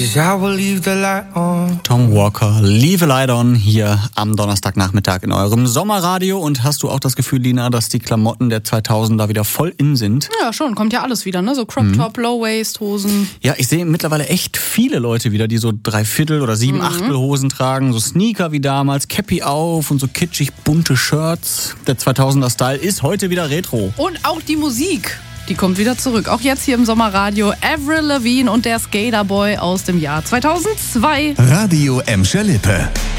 'cause I will leave the light on. Tom Walker, Leave a Light On, hier am Donnerstagnachmittag in eurem Sommerradio. Und hast du auch das Gefühl, Lina, dass die Klamotten der 2000er wieder voll in sind? Ja, schon. Kommt ja alles wieder, ne? So Crop-Top, Low-Waist-Hosen. Ja, ich sehe mittlerweile echt viele Leute wieder, die so 3/4 oder 7/8 Hosen tragen. So Sneaker wie damals, Cappy auf und so kitschig bunte Shirts. Der 2000er-Style ist heute wieder Retro. Und auch die Musik. Die kommt wieder zurück. Auch jetzt hier im Sommerradio. Avril Lavigne und der Skaterboy aus dem Jahr 2002. Radio Emscher Lippe.